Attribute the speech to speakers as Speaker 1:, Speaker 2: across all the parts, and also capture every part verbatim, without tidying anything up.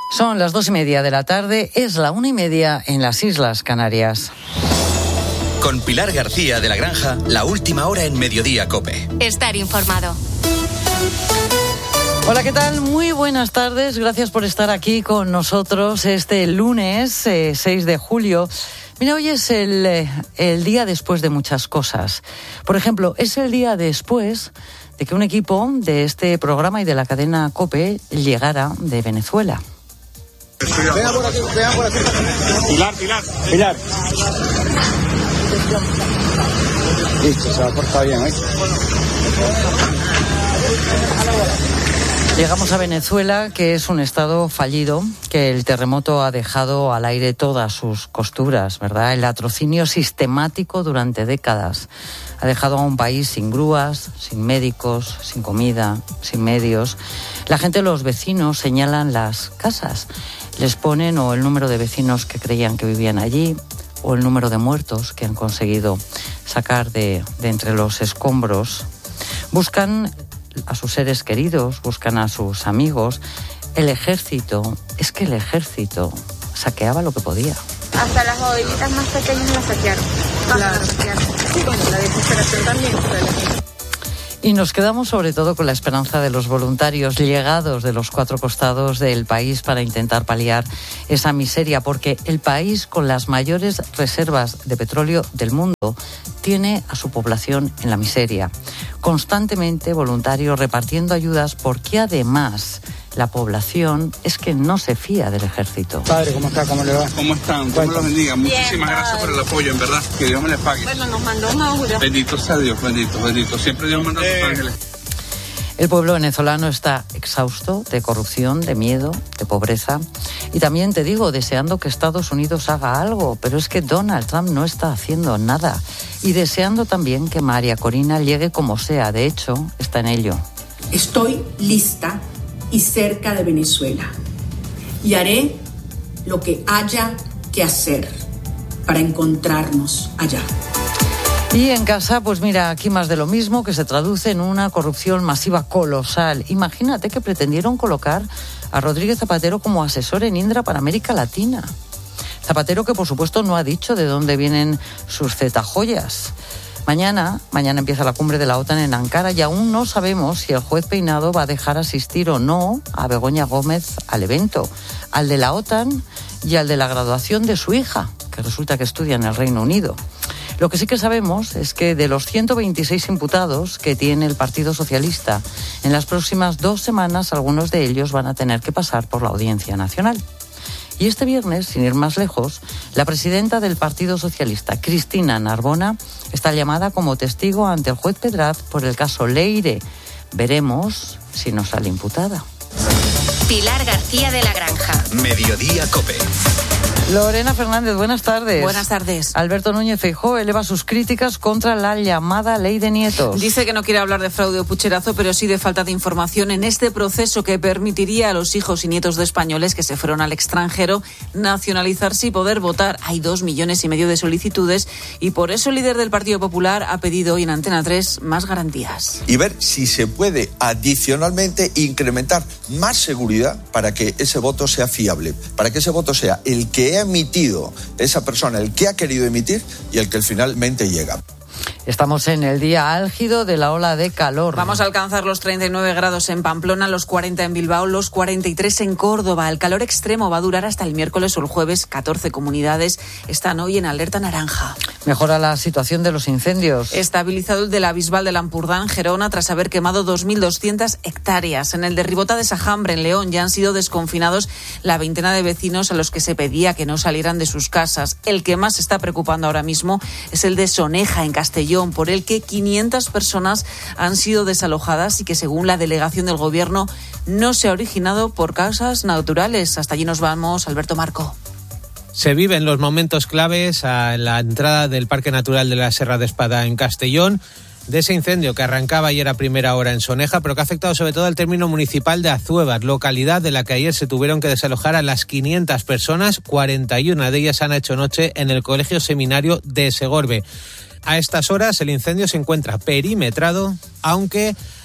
Speaker 1: Son las dos y media de la tarde, es la una y media en las Islas Canarias.
Speaker 2: Con Pilar García de la Granja, la última hora en Mediodía COPE.
Speaker 3: Estar informado.
Speaker 1: Hola, ¿qué tal? Muy buenas tardes. Gracias por estar aquí con nosotros este lunes eh, seis de julio. Mira, hoy es el, eh, el día después de muchas cosas. Por ejemplo, es el día después de que un equipo de este programa y de la cadena COPE llegara de Venezuela.
Speaker 4: Venga por aquí, venga por aquí. Pilar, Pilar. Pilar. Listo, se va a cortar bien, ¿eh?
Speaker 1: Llegamos a Venezuela, que es un estado fallido, que el terremoto ha dejado al aire todas sus costuras, ¿verdad? El latrocinio sistemático durante décadas ha dejado a un país sin grúas, sin médicos, sin comida, sin medios. La gente, los vecinos, señalan las casas. Les ponen o el número de vecinos que creían que vivían allí, o el número de muertos que han conseguido sacar de, de entre los escombros. Buscan a sus seres queridos, buscan a sus amigos. El ejército, es que el ejército saqueaba lo que podía.
Speaker 5: Hasta las bodeguitas más pequeñas las saquearon. Claro. Las saquearon. Sí, bueno, la desesperación también.
Speaker 1: Y nos quedamos sobre todo con la esperanza de los voluntarios llegados de los cuatro costados del país para intentar paliar esa miseria, porque el país con las mayores reservas de petróleo del mundo tiene a su población en la miseria. Constantemente voluntarios repartiendo ayudas, porque además la población es que no se fía del ejército.
Speaker 4: Padre, ¿cómo está? ¿Cómo le va?
Speaker 6: ¿Cómo están? Dios me los bendiga. Muchísimas Bien, gracias por el apoyo, en verdad. Que Dios me les pague.
Speaker 5: Bueno, nos mandó una aura.
Speaker 6: Bendito sea Dios, bendito, bendito. Siempre Dios manda a sus ángeles.
Speaker 1: El pueblo venezolano está exhausto de corrupción, de miedo, de pobreza. Y también te digo, deseando que Estados Unidos haga algo, pero es que Donald Trump no está haciendo nada. Y deseando también que María Corina llegue como sea. De hecho, está en ello.
Speaker 7: Estoy lista y cerca de Venezuela. Y haré lo que haya que hacer para encontrarnos allá.
Speaker 1: Y en casa, pues mira, aquí más de lo mismo, que se traduce en una corrupción masiva colosal. Imagínate que pretendieron colocar a Rodríguez Zapatero como asesor en Indra para América Latina. Zapatero, que por supuesto no ha dicho de dónde vienen sus zetajoyas. Mañana, mañana empieza la cumbre de la OTAN en Ankara y aún no sabemos si el juez Peinado va a dejar asistir o no a Begoña Gómez al evento, al de la OTAN y al de la graduación de su hija, que resulta que estudia en el Reino Unido. Lo que sí que sabemos es que de los ciento veintiséis imputados que tiene el Partido Socialista, en las próximas dos semanas algunos de ellos van a tener que pasar por la Audiencia Nacional. Y este viernes, sin ir más lejos, la presidenta del Partido Socialista, Cristina Narbona, está llamada como testigo ante el juez Pedraz por el caso Leire. Veremos si no sale imputada.
Speaker 3: Pilar García de la Granja.
Speaker 2: Mediodía COPE.
Speaker 1: Lorena Fernández, buenas tardes.
Speaker 8: Buenas tardes.
Speaker 1: Alberto Núñez Feijóo eleva sus críticas contra la llamada ley de nietos.
Speaker 8: Dice que no quiere hablar de fraude o pucherazo, pero sí de falta de información en este proceso que permitiría a los hijos y nietos de españoles que se fueron al extranjero nacionalizarse y poder votar. Hay dos millones y medio de solicitudes y por eso el líder del Partido Popular ha pedido hoy en Antena tres más garantías.
Speaker 9: Y ver si se puede adicionalmente incrementar más seguridad para que ese voto sea fiable, para que ese voto sea el que ha emitido esa persona, el que ha querido emitir y el que finalmente llega.
Speaker 1: Estamos en el día álgido de la ola de calor.
Speaker 8: Vamos a alcanzar los treinta y nueve grados en Pamplona, los cuarenta en Bilbao, los cuarenta y tres en Córdoba. El calor extremo va a durar hasta el miércoles o el jueves. catorce comunidades están hoy en alerta naranja.
Speaker 1: Mejora la situación de los incendios.
Speaker 8: Estabilizado el de la Bisbal del Ampurdán, Gerona, tras haber quemado dos mil doscientas hectáreas. En el de Ribota de Sajambre, en León, ya han sido desconfinados la veintena de vecinos a los que se pedía que no salieran de sus casas. El que más está preocupando ahora mismo es el de Soneja, en Castellón, por el que quinientas personas han sido desalojadas y que, según la delegación del Gobierno, no se ha originado por causas naturales. Hasta allí nos vamos, Alberto Marco.
Speaker 10: Se viven los momentos claves a la entrada del Parque Natural de la Serra de Espada en Castellón, de ese incendio que arrancaba ayer a primera hora en Soneja, pero que ha afectado sobre todo al término municipal de Azuevas, localidad de la que ayer se tuvieron que desalojar a las quinientas personas. cuarenta y una de ellas han hecho noche en el Colegio Seminario de Segorbe. A estas horas el incendio se encuentra perimetrado, aunque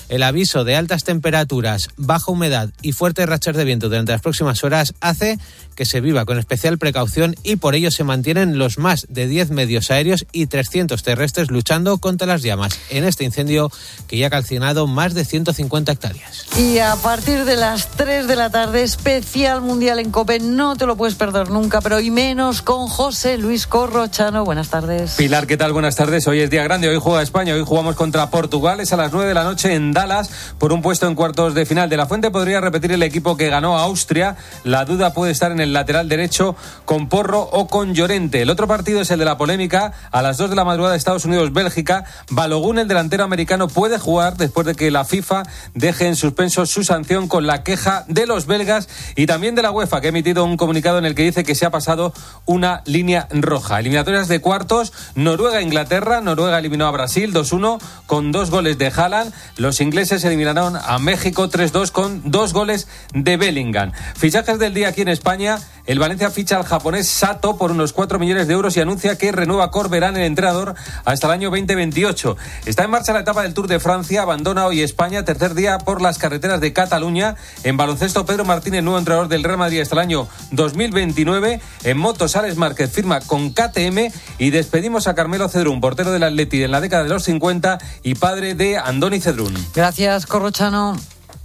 Speaker 10: El aviso de altas temperaturas, baja humedad y fuertes rachas de viento durante las próximas horas hace que se viva con especial precaución y por ello se mantienen los más de diez medios aéreos y trescientos terrestres luchando contra las llamas en este incendio que ya ha calcinado más de ciento cincuenta hectáreas.
Speaker 1: Y a partir de las tres de la tarde, especial mundial en COPE, no te lo puedes perder nunca, pero y menos con José Luis Corrochano. Buenas tardes.
Speaker 11: Pilar, ¿qué tal? Buenas tardes. Hoy es día grande, hoy juega España, hoy jugamos contra Portugal, es a las nueve de la noche en Dallas por un puesto en cuartos de final. De la Fuente podría repetir el equipo que ganó a Austria. La duda puede estar en el lateral derecho con Porro o con Llorente. El otro partido es el de la polémica. A las dos de la madrugada, Estados Unidos-Bélgica. Balogun, el delantero americano, puede jugar después de que la FIFA deje en suspenso su sanción con la queja de los belgas y también de la UEFA, que ha emitido un comunicado en el que dice que se ha pasado una línea roja. Eliminatorias de cuartos, Noruega-Inglaterra. Noruega eliminó a Brasil dos uno con dos goles de Haaland. Los ingleses eliminaron a México tres dos con dos goles de Bellingham. Fichajes del día aquí en España. El Valencia ficha al japonés Sato por unos cuatro millones de euros y anuncia que renueva Corberán, el entrenador, hasta el año veinte veintiocho. Está en marcha la etapa del Tour de Francia. Abandona hoy España, tercer día por las carreteras de Cataluña. En baloncesto, Pedro Martínez, nuevo entrenador del Real Madrid hasta el año dos mil veintinueve. En motos, Alex Márquez firma con K T M. Y despedimos a Carmelo Cedrún, portero del Atleti en la década de los cincuenta y padre de Andoni Cedrún.
Speaker 1: Gracias, Corrochano.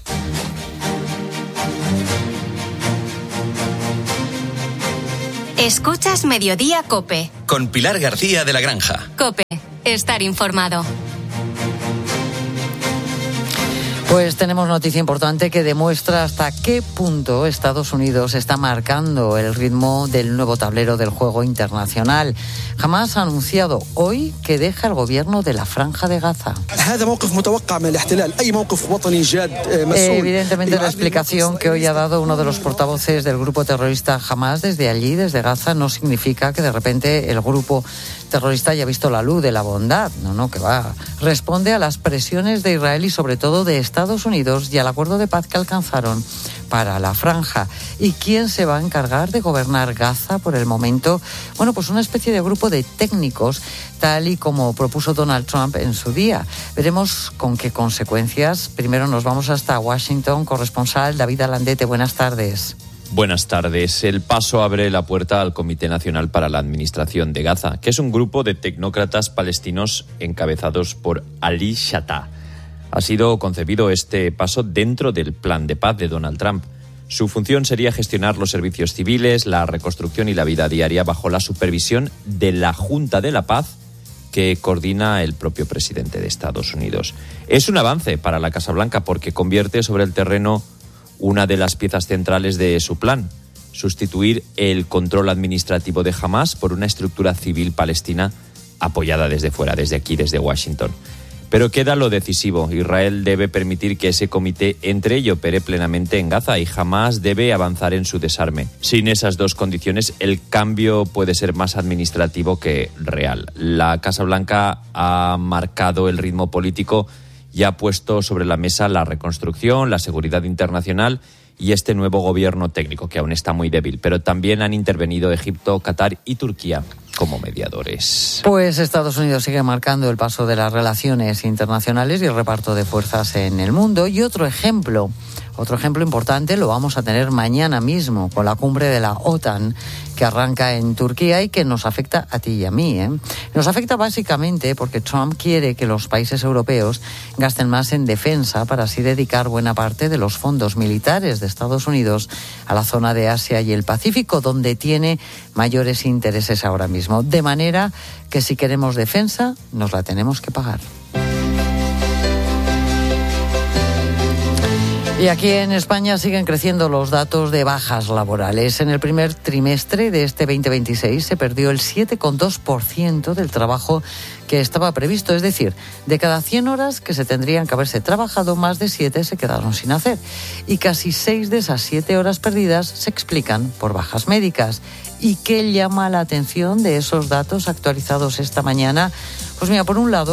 Speaker 3: Escuchas Mediodía COPE.
Speaker 2: Con Pilar García de la Granja.
Speaker 3: COPE. Estar informado.
Speaker 1: Pues tenemos noticia importante que demuestra hasta qué punto Estados Unidos está marcando el ritmo del nuevo tablero del juego internacional. Hamás ha anunciado hoy que deja el gobierno de la Franja de Gaza. Evidentemente la explicación que hoy ha dado uno de los portavoces del grupo terrorista Hamás desde allí, desde Gaza, no significa que de repente el grupo terrorista haya visto la luz de la bondad. No, no, que va. Responde a las presiones de Israel y sobre todo de Estados Unidos y al acuerdo de paz que alcanzaron para la franja. ¿Y quién se va a encargar de gobernar Gaza por el momento? Bueno, pues una especie de grupo de técnicos, tal y como propuso Donald Trump en su día. Veremos con qué consecuencias. Primero nos vamos hasta Washington. Corresponsal David Alandete, buenas tardes.
Speaker 12: Buenas tardes. El paso abre la puerta al Comité Nacional para la Administración de Gaza, que es un grupo de tecnócratas palestinos encabezados por Ali Shattah. Ha sido concebido este paso dentro del plan de paz de Donald Trump. Su función sería gestionar los servicios civiles, la reconstrucción y la vida diaria bajo la supervisión de la Junta de la Paz que coordina el propio presidente de Estados Unidos. Es un avance para la Casa Blanca porque convierte sobre el terreno una de las piezas centrales de su plan, sustituir el control administrativo de Hamás por una estructura civil palestina apoyada desde fuera, desde aquí, desde Washington. Pero queda lo decisivo. Israel debe permitir que ese comité entre y opere plenamente en Gaza y Hamás debe avanzar en su desarme. Sin esas dos condiciones, el cambio puede ser más administrativo que real. La Casa Blanca ha marcado el ritmo político y ha puesto sobre la mesa la reconstrucción, la seguridad internacional y este nuevo gobierno técnico, que aún está muy débil. Pero también han intervenido Egipto, Qatar y Turquía como mediadores.
Speaker 1: Pues Estados Unidos sigue marcando el paso de las relaciones internacionales y el reparto de fuerzas en el mundo. Y otro ejemplo, otro ejemplo importante lo vamos a tener mañana mismo con la cumbre de la OTAN que arranca en Turquía y que nos afecta a ti y a mí, ¿eh? Nos afecta básicamente porque Trump quiere que los países europeos gasten más en defensa para así dedicar buena parte de los fondos militares de Estados Unidos a la zona de Asia y el Pacífico, donde tiene mayores intereses ahora mismo. De manera que si queremos defensa, nos la tenemos que pagar. Y aquí en España siguen creciendo los datos de bajas laborales. En el primer trimestre de este veinte veintiséis se perdió el siete coma dos por ciento del trabajo que estaba previsto. Es decir, de cada cien horas que se tendrían que haberse trabajado, más de siete se quedaron sin hacer. Y casi seis de esas siete horas perdidas se explican por bajas médicas. ¿Y qué llama la atención de esos datos actualizados esta mañana? Pues mira, por un lado,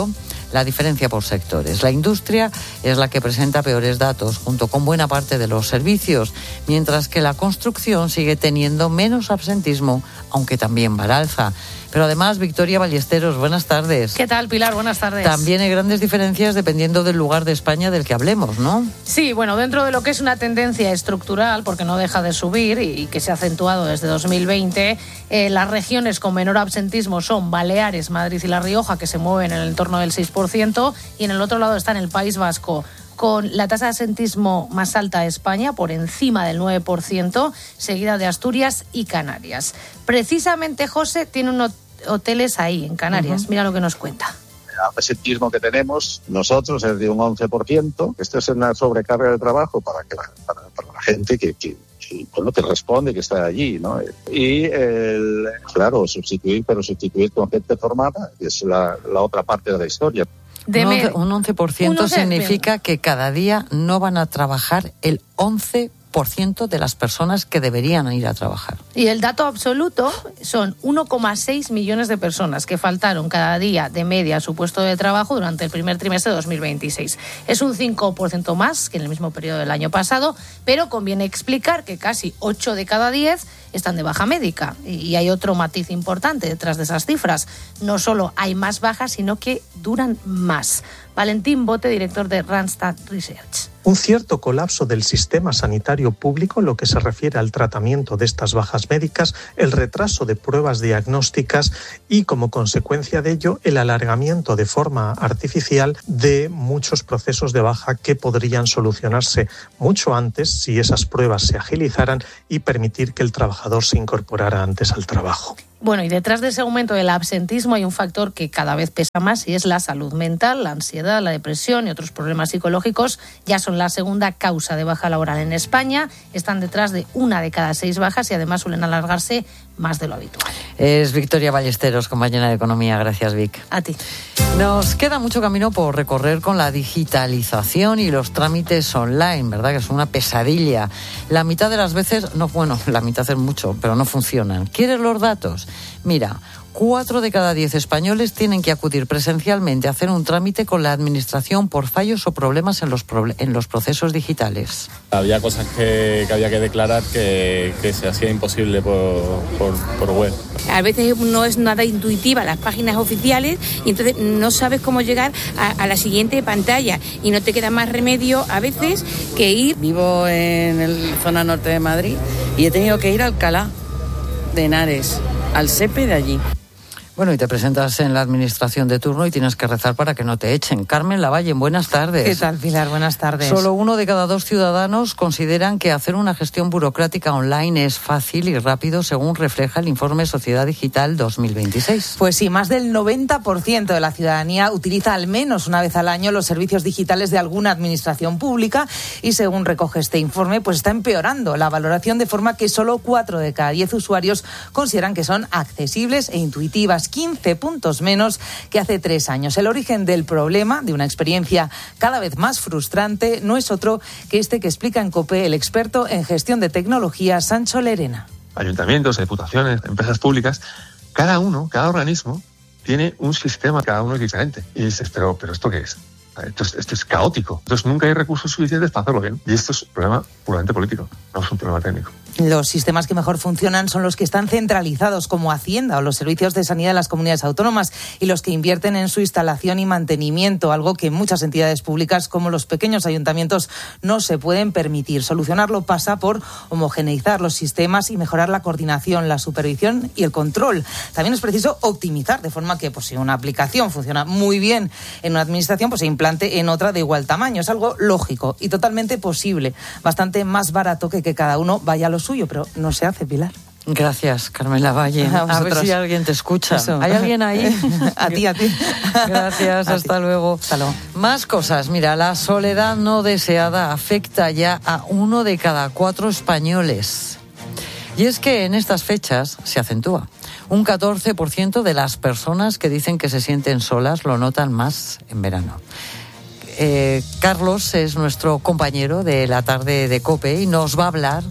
Speaker 1: la diferencia por sectores. La industria es la que presenta peores datos, junto con buena parte de los servicios, mientras que la construcción sigue teniendo menos absentismo, aunque también va al alza. Pero además, Victoria Ballesteros, buenas tardes.
Speaker 13: ¿Qué tal, Pilar? Buenas tardes.
Speaker 1: También hay grandes diferencias dependiendo del lugar de España del que hablemos, ¿no?
Speaker 13: Sí, bueno, dentro de lo que es una tendencia estructural, porque no deja de subir y que se ha acentuado desde dos mil veinte, eh, las regiones con menor absentismo son Baleares, Madrid y La Rioja, que se mueven en el entorno del seis por ciento, y en el otro lado está en el País Vasco, con la tasa de absentismo más alta de España, por encima del nueve por ciento, seguida de Asturias y Canarias. Precisamente, José, tiene unos hoteles ahí, en Canarias. Uh-huh. Mira lo que nos cuenta.
Speaker 14: El absentismo que tenemos nosotros es de un once por ciento. Esto es una sobrecarga de trabajo para, que la, para, para la gente que, que, que, bueno, que responde, que está allí, ¿no? Y, el, claro, sustituir, pero sustituir con gente formada es la, la otra parte de la historia.
Speaker 1: Un once, un once por ciento
Speaker 13: un once
Speaker 1: significa que cada día no van a trabajar el once por ciento de las personas que deberían ir a trabajar.
Speaker 13: Y el dato absoluto son uno coma seis millones de personas que faltaron cada día de media a su puesto de trabajo durante el primer trimestre de dos mil veintiséis. Es un cinco por ciento más que en el mismo periodo del año pasado, pero conviene explicar que casi ocho de cada diez están de baja médica. Y hay otro matiz importante detrás de esas cifras. No solo hay más bajas, sino que duran más. Valentín Bote, director de Randstad Research.
Speaker 15: Un cierto colapso del sistema sanitario público en lo que se refiere al tratamiento de estas bajas médicas, el retraso de pruebas diagnósticas y, como consecuencia de ello, el alargamiento de forma artificial de muchos procesos de baja que podrían solucionarse mucho antes si esas pruebas se agilizaran y permitir que el trabajador se incorporara antes al trabajo.
Speaker 13: Bueno, y detrás de ese aumento del absentismo hay un factor que cada vez pesa más y es la salud mental, la ansiedad, la depresión y otros problemas psicológicos. Ya son la segunda causa de baja laboral en España. Están detrás de una de cada seis bajas y además suelen alargarse más de lo habitual.
Speaker 1: Es Victoria Ballesteros, compañera de Economía. Gracias, Vic.
Speaker 13: A ti.
Speaker 1: Nos queda mucho camino por recorrer con la digitalización y los trámites online, ¿verdad? Que es una pesadilla. La mitad de las veces, no, bueno, la mitad es mucho, pero no funcionan. ¿Quieres los datos? Mira, cuatro de cada diez españoles tienen que acudir presencialmente a hacer un trámite con la administración por fallos o problemas en los, proble- en los procesos digitales.
Speaker 16: Había cosas que, que había que declarar que, que se hacía imposible por, por, por web.
Speaker 17: A veces no es nada intuitiva las páginas oficiales y entonces no sabes cómo llegar a, a la siguiente pantalla y no te queda más remedio a veces que ir.
Speaker 18: Vivo en la zona norte de Madrid y he tenido que ir a Alcalá de Henares, al SEPE de allí.
Speaker 1: Bueno, y te presentas en la administración de turno y tienes que rezar para que no te echen. Carmen Lavalle, buenas tardes.
Speaker 8: ¿Qué tal, Pilar? Buenas tardes.
Speaker 1: Solo uno de cada dos ciudadanos consideran que hacer una gestión burocrática online es fácil y rápido, según refleja el informe Sociedad Digital dos mil veintiséis.
Speaker 8: Pues sí, más del noventa por ciento de la ciudadanía utiliza al menos una vez al año los servicios digitales de alguna administración pública y, según recoge este informe, pues está empeorando la valoración, de forma que solo cuatro de cada diez usuarios consideran que son accesibles e intuitivas, quince puntos menos que hace tres años. El origen del problema, de una experiencia cada vez más frustrante, no es otro que este que explica en COPE el experto en gestión de tecnología, Sancho Lerena.
Speaker 19: Ayuntamientos, diputaciones, empresas públicas, cada uno, cada organismo tiene un sistema, cada uno es diferente. Y dices, pero, pero ¿esto qué es? Esto es, esto es caótico. Entonces nunca hay recursos suficientes para hacerlo bien. Y esto es un problema puramente político, no es un problema técnico.
Speaker 8: Los sistemas que mejor funcionan son los que están centralizados, como Hacienda o los servicios de sanidad de las comunidades autónomas, y los que invierten en su instalación y mantenimiento, algo que muchas entidades públicas, como los pequeños ayuntamientos, no se pueden permitir. Solucionarlo pasa por homogeneizar los sistemas y mejorar la coordinación, la supervisión y el control. También es preciso optimizar, de forma que, pues, si una aplicación funciona muy bien en una administración, pues se implante en otra de igual tamaño. Es algo lógico y totalmente posible, bastante más barato que que cada uno vaya a los suyo, pero no se hace, Pilar.
Speaker 1: Gracias, Carmen Lavalle. A, a ver si alguien te escucha. Eso. ¿Hay alguien ahí?
Speaker 8: A ti, a ti.
Speaker 1: Gracias,
Speaker 8: a
Speaker 1: hasta
Speaker 8: ti.
Speaker 1: luego.
Speaker 8: Hasta luego.
Speaker 1: Más cosas. Mira, la soledad no deseada afecta ya a uno de cada cuatro españoles. Y es que en estas fechas se acentúa. Un catorce por ciento de las personas que dicen que se sienten solas lo notan más en verano. Eh, Carlos es nuestro compañero de la tarde de COPE y nos va a hablar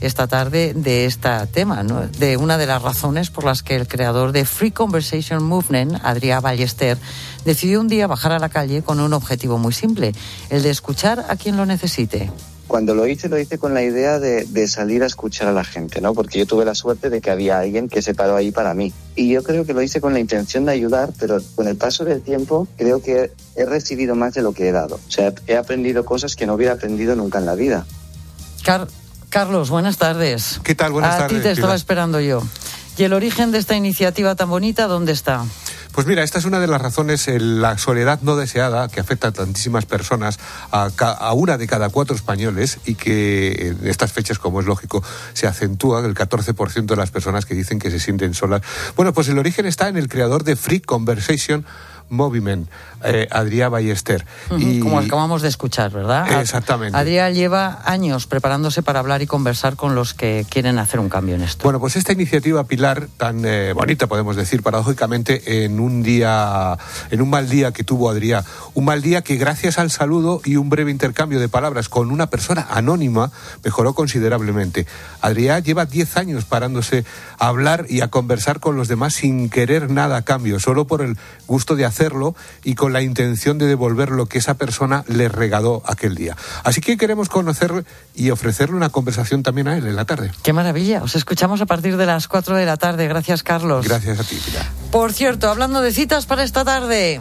Speaker 1: esta tarde de este tema, ¿no? De una de las razones por las que el creador de Free Conversation Movement, Adrià Ballester, decidió un día bajar a la calle con un objetivo muy simple, el de escuchar a quien lo necesite.
Speaker 20: Cuando lo hice, lo hice con la idea de, de salir a escuchar a la gente, ¿no? Porque yo tuve la suerte de que había alguien que se paró ahí para mí. Y yo creo que lo hice con la intención de ayudar, pero con el paso del tiempo creo que he recibido más de lo que he dado. O sea, he aprendido cosas que no hubiera aprendido nunca en la vida.
Speaker 1: Car- Carlos, buenas tardes.
Speaker 21: ¿Qué tal? Buenas
Speaker 1: a
Speaker 21: tardes.
Speaker 1: A ti te estaba
Speaker 21: Pilar.
Speaker 1: esperando yo. ¿Y el origen de esta iniciativa tan bonita, dónde está?
Speaker 21: Pues mira, esta es una de las razones, la soledad no deseada, que afecta a tantísimas personas, a, a una de cada cuatro españoles, y que en estas fechas, como es lógico, se acentúa el catorce por ciento de las personas que dicen que se sienten solas. Bueno, pues el origen está en el creador de Free Conversation Movement, eh, Adrià Ballester.
Speaker 1: Uh-huh, y... Como acabamos de escuchar, ¿verdad?
Speaker 21: Exactamente.
Speaker 1: Adrià lleva años preparándose para hablar y conversar con los que quieren hacer un cambio en esto.
Speaker 21: Bueno, pues esta iniciativa, Pilar, tan eh, bonita, podemos decir, paradójicamente, en un día, en un mal día que tuvo Adrià, un mal día que gracias al saludo y un breve intercambio de palabras con una persona anónima, mejoró considerablemente. Adrià lleva diez años parándose a hablar y a conversar con los demás sin querer nada a cambio, solo por el gusto de hacerlo y con la intención de devolver lo que esa persona le regaló aquel día. Así que queremos conocer y ofrecerle una conversación también a él en la tarde.
Speaker 1: ¡Qué maravilla! Os escuchamos a partir de las cuatro de la tarde. Gracias, Carlos.
Speaker 21: Gracias a ti, Pilar.
Speaker 1: Por cierto, hablando de citas para esta tarde...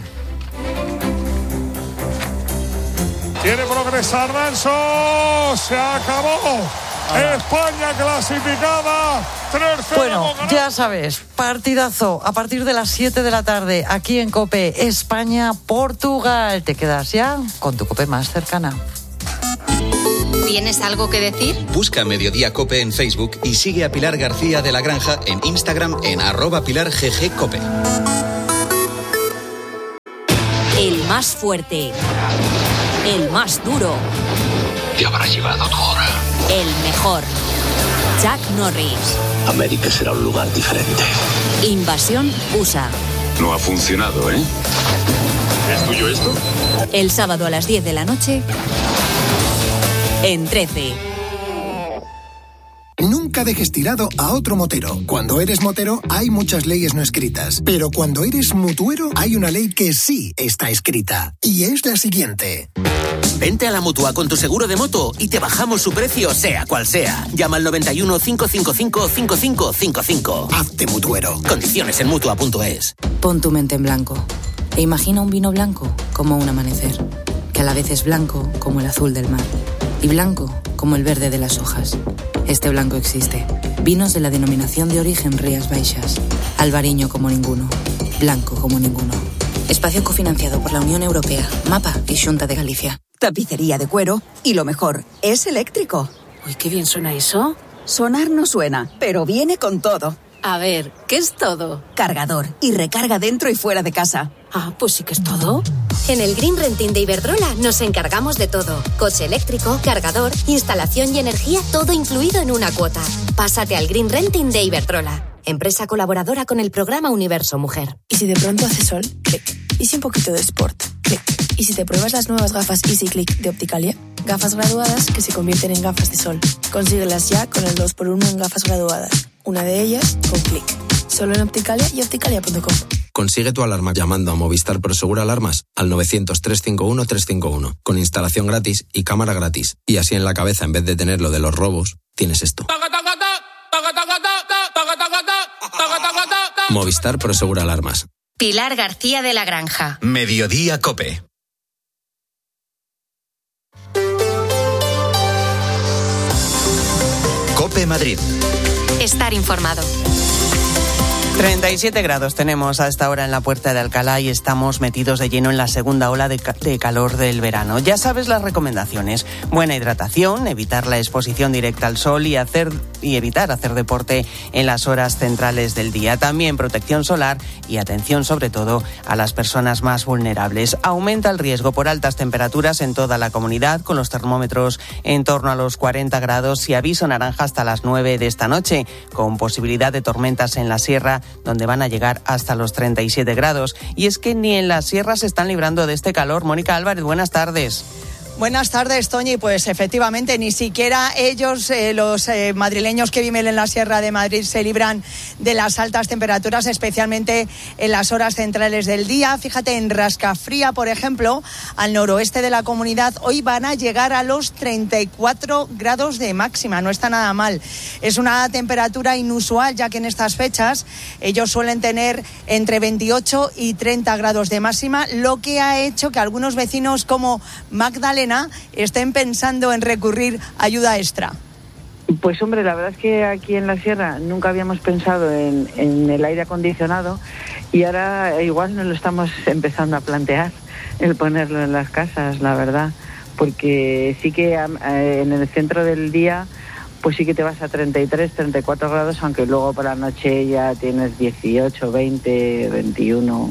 Speaker 4: Quiere progresar Manso, se acabó. España clasificada.
Speaker 1: Bueno, ya sabes, partidazo a partir de las siete de la tarde aquí en COPE, España-Portugal. Te quedas ya con tu COPE más cercana.
Speaker 3: ¿Tienes algo que decir?
Speaker 2: Busca Mediodía COPE en Facebook y sigue a Pilar García de la Granja en Instagram en arroba Pilar G G COPE.
Speaker 22: El más fuerte, el más duro.
Speaker 23: Te habrá llevado tu hora.
Speaker 22: El mejor. Chuck Norris.
Speaker 23: América será un lugar diferente.
Speaker 22: Invasión U S A.
Speaker 23: No ha funcionado, ¿eh? ¿Es tuyo esto?
Speaker 22: El sábado a las diez de la noche en trece.
Speaker 24: Nunca dejes tirado a otro motero. Cuando eres motero hay muchas leyes no escritas, pero cuando eres mutuero hay una ley que sí está escrita, y es la siguiente.
Speaker 25: Vente a la Mutua con tu seguro de moto y te bajamos su precio sea cual sea. Llama al noventa y uno, cinco cinco cinco, cinco cinco cinco cinco.
Speaker 24: Hazte mutuero.
Speaker 25: Condiciones en mutua punto es.
Speaker 26: Pon tu mente en blanco e imagina un vino blanco como un amanecer, que a la vez es blanco como el azul del mar y blanco como el verde de las hojas. Este blanco existe. Vinos de la denominación de origen Rías Baixas. Albariño como ninguno. Blanco como ninguno. Espacio cofinanciado por la Unión Europea, MAPA y Xunta de Galicia.
Speaker 27: Tapicería de cuero y lo mejor, es eléctrico.
Speaker 17: Uy, qué bien suena eso.
Speaker 27: Sonar no suena, pero viene con todo.
Speaker 17: A ver, ¿qué es todo?
Speaker 27: Cargador y recarga dentro y fuera de casa.
Speaker 17: Ah, pues sí que es todo.
Speaker 3: En el Green Renting de Iberdrola nos encargamos de todo. Coche eléctrico, cargador, instalación y energía, todo incluido en una cuota. Pásate al Green Renting de Iberdrola, empresa colaboradora con el programa Universo Mujer.
Speaker 28: ¿Y si de pronto hace sol? Clic. ¿Y si un poquito de sport? Clic. ¿Y si te pruebas las nuevas gafas Easy Click de Opticalia? Gafas graduadas que se convierten en gafas de sol. Consíguelas ya con el dos por uno en gafas graduadas. Una de ellas con Click. Solo en Opticalia y opticalia punto com.
Speaker 29: Consigue tu alarma llamando a Movistar Prosegur Alarmas al novecientos, trescientos cincuenta y uno, trescientos cincuenta y uno, con instalación gratis y cámara gratis. Y así en la cabeza, en vez de tener lo de los robos, tienes esto. Movistar Prosegur Alarmas.
Speaker 3: Pilar García de la Granja.
Speaker 2: Mediodía COPE. COPE Madrid.
Speaker 3: Estar informado.
Speaker 30: treinta y siete grados tenemos a esta hora en la Puerta de Alcalá y estamos metidos de lleno en la segunda ola de, ca- de calor del verano. Ya sabes las recomendaciones: buena hidratación, evitar la exposición directa al sol y hacer y evitar hacer deporte en las horas centrales del día. También protección solar y atención sobre todo a las personas más vulnerables. Aumenta el riesgo por altas temperaturas en toda la comunidad, con los termómetros en torno a los cuarenta grados y aviso naranja hasta las nueve de esta noche, con posibilidad de tormentas en la sierra, donde van a llegar hasta los treinta y siete grados. Y es que ni en las sierras se están librando de este calor. Mónica Álvarez, buenas tardes.
Speaker 5: Buenas tardes, Toñi. Pues efectivamente, ni siquiera ellos, eh, los eh, madrileños que viven en la Sierra de Madrid, se libran de las altas temperaturas, especialmente en las horas centrales del día. Fíjate, en Rascafría, por ejemplo, al noroeste de la comunidad, hoy van a llegar a los treinta y cuatro grados de máxima. No está nada mal. Es una temperatura inusual, ya que en estas fechas ellos suelen tener entre veintiocho y treinta grados de máxima, lo que ha hecho que algunos vecinos como Magdalena estén pensando en recurrir a ayuda extra.
Speaker 6: Pues hombre, la verdad es que aquí en la sierra nunca habíamos pensado en, en el aire acondicionado y ahora igual nos lo estamos empezando a plantear, el ponerlo en las casas, la verdad, porque sí que eh, en el centro del día pues sí que te vas a treinta y tres, treinta y cuatro grados, aunque luego por la noche ya tienes dieciocho, veinte, veintiuno...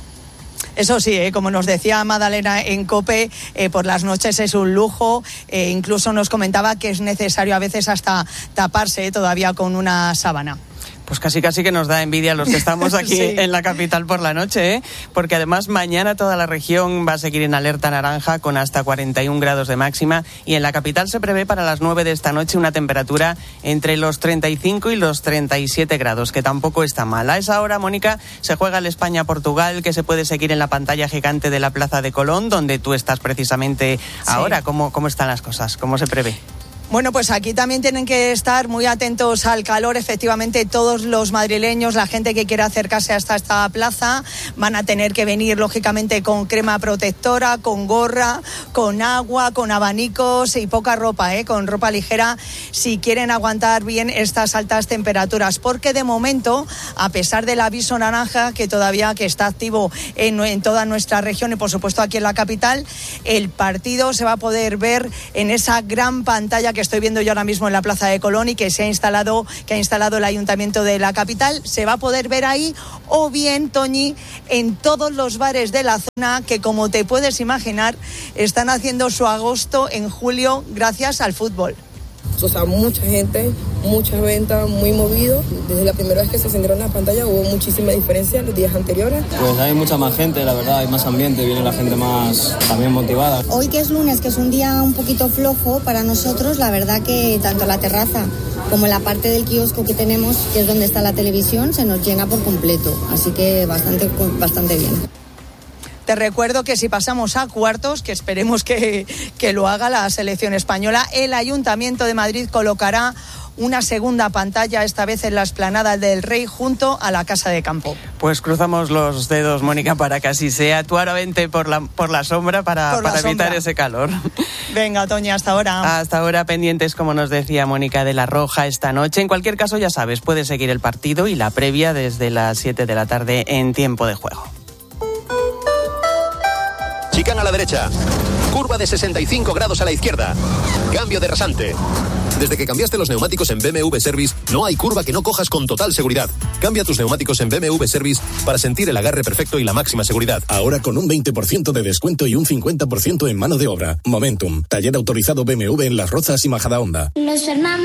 Speaker 5: Eso sí, ¿eh? Como nos decía Madalena en COPE, eh, por las noches es un lujo. Eh, incluso nos comentaba que es necesario a veces hasta taparse eh, todavía con una sábana.
Speaker 30: Pues casi casi que nos da envidia a los que estamos aquí sí. en la capital por la noche, ¿eh? Porque además mañana toda la región va a seguir en alerta naranja con hasta cuarenta y un grados de máxima y en la capital se prevé para las nueve de esta noche una temperatura entre los treinta y cinco y los treinta y siete grados, que tampoco está mal. A esa hora, Mónica, se juega el España-Portugal, que se puede seguir en la pantalla gigante de la Plaza de Colón, donde tú estás precisamente sí. ahora. ¿Cómo, cómo están las cosas? ¿Cómo se prevé?
Speaker 5: Bueno, pues aquí también tienen que estar muy atentos al calor. Efectivamente, todos los madrileños, la gente que quiera acercarse hasta esta plaza, van a tener que venir, lógicamente, con crema protectora, con gorra, con agua, con abanicos y poca ropa, ¿eh? Con ropa ligera, si quieren aguantar bien estas altas temperaturas. Porque de momento, a pesar del aviso naranja, que todavía que está activo en, en toda nuestra región y, por supuesto, aquí en la capital, el partido se va a poder ver en esa gran pantalla que estoy viendo yo ahora mismo en la Plaza de Colón y que se ha instalado, que ha instalado el Ayuntamiento de la capital. Se va a poder ver ahí, o bien, Toñi, en todos los bares de la zona que, como te puedes imaginar, están haciendo su agosto en julio gracias al fútbol.
Speaker 7: O sea, mucha gente, muchas ventas, muy movido. Desde la primera vez que se encendieron las pantallas hubo muchísima diferencia en los días anteriores.
Speaker 9: Pues hay mucha más gente, la verdad, hay más ambiente, viene la gente más también motivada.
Speaker 10: Hoy, que es lunes, que es un día un poquito flojo para nosotros, la verdad que tanto la terraza como la parte del kiosco que tenemos, que es donde está la televisión, se nos llena por completo. Así que bastante, bastante bien.
Speaker 5: Te recuerdo que si pasamos a cuartos, que esperemos que, que lo haga la selección española, el Ayuntamiento de Madrid colocará una segunda pantalla, esta vez en la explanada del Rey, junto a la Casa de Campo.
Speaker 30: Pues cruzamos los dedos, Mónica, para que así sea. Tú ahora vente por la, por la sombra para, por la para sombra. evitar ese calor.
Speaker 5: Venga, Toña, hasta ahora.
Speaker 30: Hasta ahora pendientes, como nos decía Mónica, de la Roja esta noche. En cualquier caso, ya sabes, puedes seguir el partido y la previa desde las siete de la tarde en tiempo de juego.
Speaker 11: Chicana a la derecha. Curva de sesenta y cinco grados a la izquierda. Cambio de rasante. Desde que cambiaste los neumáticos en B M W Service, no hay curva que no cojas con total seguridad. Cambia tus neumáticos en B M W Service para sentir el agarre perfecto y la máxima seguridad.
Speaker 12: Ahora con un veinte por ciento de descuento y un cincuenta por ciento en mano de obra. Momentum, taller autorizado B M W en Las Rozas y Majadahonda.
Speaker 13: Nos formamos